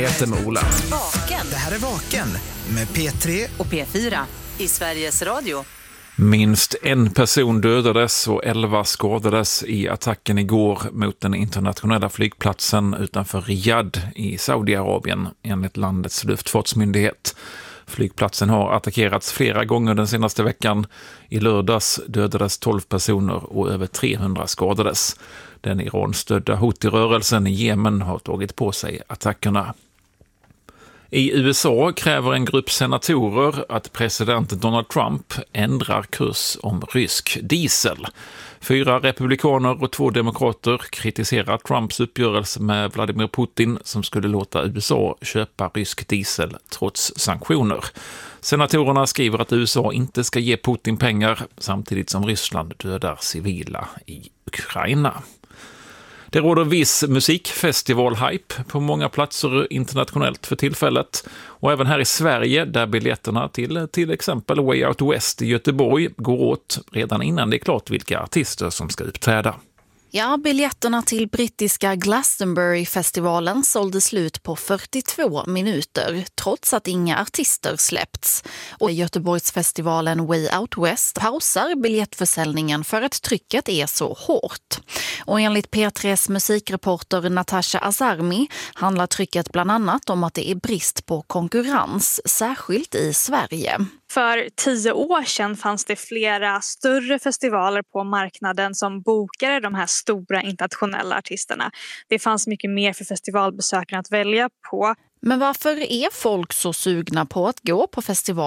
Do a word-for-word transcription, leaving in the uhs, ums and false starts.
Jag heter Ola. Vaken. Det här är Vaken med P tre och P fyra i Sveriges Radio. Minst en person dödades och elva skadades i attacken igår mot den internationella flygplatsen utanför Riyadh i Saudiarabien enligt landets luftfartsmyndighet. Flygplatsen har attackerats flera gånger den senaste veckan. I lördags dödades tolv personer och över trehundra skadades. Den Iran-stödda Houthi-rörelsen i Jemen har tagit på sig attackerna. I U S A kräver en grupp senatorer att president Donald Trump ändrar kurs om rysk diesel. Fyra republikaner och två demokrater kritiserar Trumps uppgörelse med Vladimir Putin som skulle låta U S A köpa rysk diesel trots sanktioner. Senatorerna skriver att U S A inte ska ge Putin pengar samtidigt som Ryssland dödar civila i Ukraina. Det råder viss musikfestival-hype på många platser internationellt för tillfället. Och även här i Sverige där biljetterna till till exempel Way Out West i Göteborg går åt redan innan det är klart vilka artister som ska uppträda. Ja, biljetterna till brittiska Glastonbury-festivalen sålde slut på fyrtiotvå minuter trots att inga artister släppts. Och Göteborgsfestivalen Way Out West pausar biljettförsäljningen för att trycket är så hårt. Och enligt P tres musikreporter Natasha Azarmi handlar trycket bland annat om att det är brist på konkurrens, särskilt i Sverige. För tio år sedan fanns det flera större festivaler på marknaden som bokade de här stora internationella artisterna. Det fanns mycket mer för festivalbesökarna att välja på. Men varför är folk så sugna på att gå på festival?